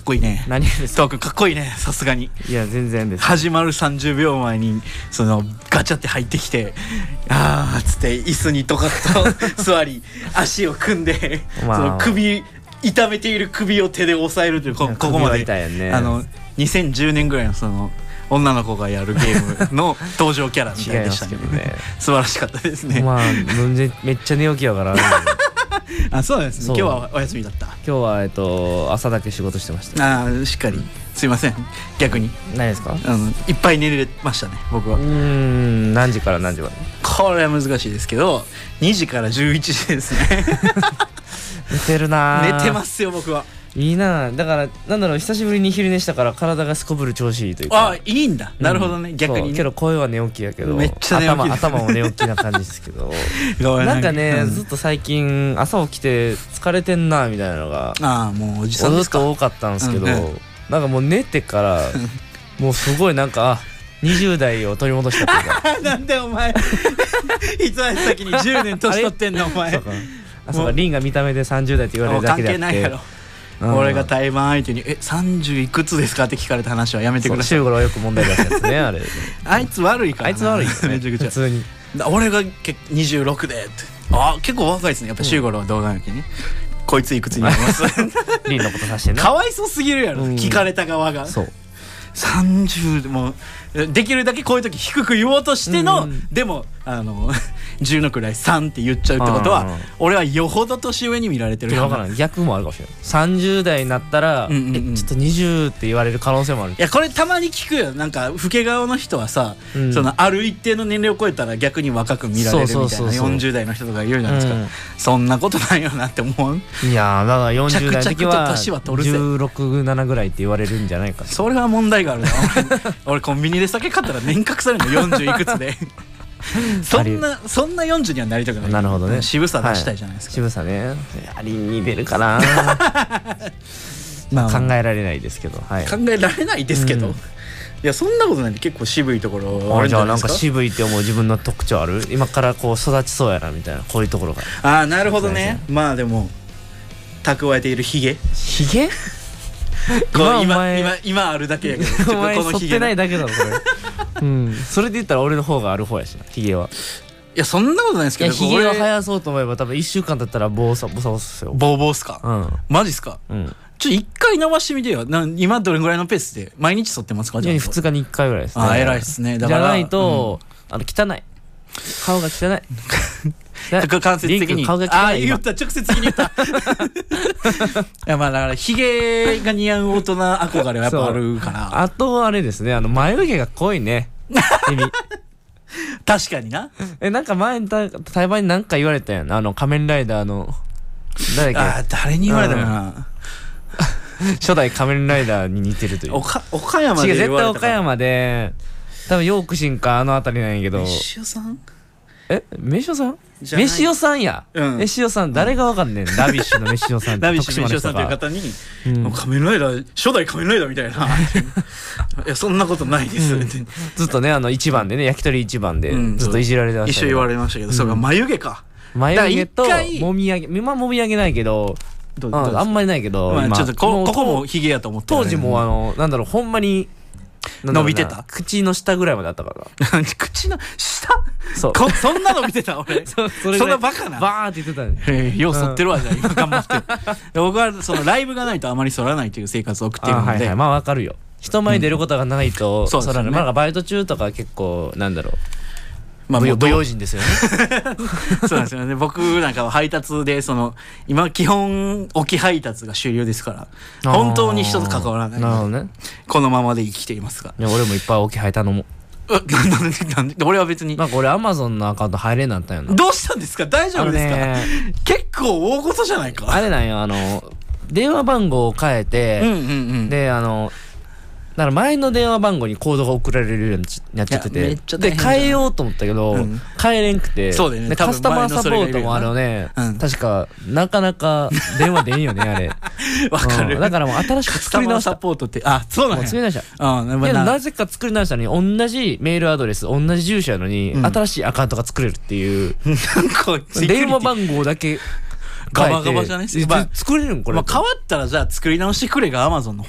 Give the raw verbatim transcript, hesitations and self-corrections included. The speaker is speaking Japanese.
っこいいね。 何ですか。 トークかっこいいね、さすがに。 いや全然です。 始まるさんじゅうびょうまえにそのガチャって入ってきて、あーっつって椅子にドカッと座り足を組んで、まあ、その首痛めている首を手で押さえるという こ, ここまで、 ね、 あのにせんじゅうねんぐらいのその女の子がやるゲームの登場キャラみたいでしたね。ね素晴らしかったですね。 まあめっちゃ寝起きやからあ、そうですね。今日はお休みだった。 今日はえっと朝だけ仕事してました。 ああ、しっかり。すいません。逆に。 何ですか。 あのいっぱい寝れましたね。僕は。 うーん、何時から何時まで。 これは難しいですけど、にじからじゅういちじですね。 寝てるな。 寝てますよ僕は。 いいな。だからなんだろう、久しぶりに昼寝したから体がすこぶる調子いいというか。 あ、いいんだ。なるほどね。逆にね。 けど声は寝起きやけど、 めっちゃ寝起き。 頭頭も寝起きな感じですけど。なんかね、ずっと最近朝起きて疲れてんなみたいなのが、 ああ、もうおじさんですか。 ずっと多かったんですけど、なんかもう寝てからもうすごいなんかにじゅう代を取り戻したっていうか。 なんでお前いつまで先にじゅうねん年取ってんのお前。 あ、そうか、リンが見た目でさんじゅう代って言われるだけであって、 関係ないやろ。俺が対バン相手に「えさんじゅういくつですか?」って聞かれた話はやめてください。 シュウゴロはよく問題出すやつね。あれあいつ悪いから。 あいつ悪いめちゃくちゃ普通に。 俺がにじゅうろくでって、あ結構若いですね。やっぱシュウゴロは動画見てね、こいついくつになりますリンのことさしてね。 かわいそうすぎるやろ、聞かれた側が。そうさんじゅうでもできるだけこういう時低く言おうとしての、でもあのじゅうの位さんって言っちゃうってことは、俺はよほど年上に見られてる。 分からん、逆もあるかもしれない。さんじゅう代になったらえちょっとにじゅうって言われる可能性もある。 いやこれたまに聞くよ。なんか老け顔の人はさ、そのある一定の年齢を超えたら逆に若く見られるみたいなよんじゅう代の人とか言うじゃないですか。そんなことないよなって思う。いやだからよんじゅう代の時はじゅうろく、ななぐらいって言われるんじゃないか。 それは問題があるな。俺コンビニで酒買ったら年格されるのよんじゅういくつで。そんなそんなよんじゅうにはなりたくない。 なるほどね。 渋さ出したいじゃないですか。 渋さね。ありに出るかな。考えられないですけど。考えられないですけど。いやそんなことないんで結構渋いところあるんじゃないですか。 じゃあなんか渋いって思う自分の特徴ある。今からこう育ちそうやなみたいな、こういうところが。 ああなるほどね。まあでも蓄えているヒゲ。 ヒゲ？ 今今今あるだけやけど。 お前剃ってないだけだろこれ。うん。それで言ったら俺の方がある方やしな、ヒゲは。 いやそんなことないですけど。 ヒゲを生やそうと思えば多分いっしゅうかん経ったらボーサボサボサですよ。 ボーボーっすか。 うん。 マジっすか。うん。ちょっと一回伸ばしてみてよ。な今どれぐらいのペースで毎日剃ってますか。じゃあふつかにいっかいぐらいですね。 あ偉いっすね。だからじゃないとあの汚い。顔が汚い。 間接的に。 顔が汚い。 ああ言った直接的に言った。いやまあだからヒゲが似合う大人憧れはやっぱあるから。 あとあれですね、あの眉毛が濃いね。 確かにな。 えなんか前対バンに何か言われたやん。あの仮面ライダーの誰だっけ。あ誰に言われたかな。 初代仮面ライダーに似てるという。 岡山で言われた。違う絶対岡山で多分ヨークシンかあの辺りなんやけど。 飯尾さん。 え飯尾さん。飯尾さんや。飯尾さん誰がわかんねん。ラビッシュの飯尾さん。 ラビッシュの飯尾さんという方に仮面ライダー初代仮面ライダーみたいな。いやそんなことないです。 ずっとねあの一番でね焼き鳥一番でずっといじられてました。 一緒言われましたけど、そうか眉毛か。 眉毛ともみあげ、今もみあげないけど。あんまりないけど、 ちょっとここもヒゲやと思って。 当時もあのなんだろうほんまに伸びてた。 口の下ぐらいまであったから。 口の下。そうそんな伸びてた俺。そんなバカな。 バーって言ってたね。 よう剃ってるわじゃあ今頑張って。僕はそのライブがないとあまり剃らないという生活を送っているので。 まあわかるよ。人前に出ることがないと剃らない。まあバイト中とか結構なんだろう。まあ、不用心ですよね。 そうなんですよね。僕なんかは配達でその今基本置き配達が主流ですから本当に人と関わらないので、ね、このままで生きていますが。 いや俺もいっぱい置き配頼む。 なんで俺は別になんか俺アマゾンのアカウント入れんなったんやな。 どうしたんですか。大丈夫ですか。ね、結構大事じゃないか。 あれなんよ、あの電話番号を変えて、であのだから前の電話番号にコードが送られるようになっちゃってて、で変えようと思ったけど変えれんくて、でカスタマーサポートもあのね、確かなかなか電話出んよねあれ。 わかる。 だからもう新しく作り直した。 カスタマーサポートって、あそうなんや。 作り直した。いやなぜか作り直したのに同じメールアドレス同じ住所やのに新しいアカウントが作れるっていう。電話番号だけガバガバじゃないですか。 作れるんこれ。 変わったらじゃあ作り直してくれがアマゾンの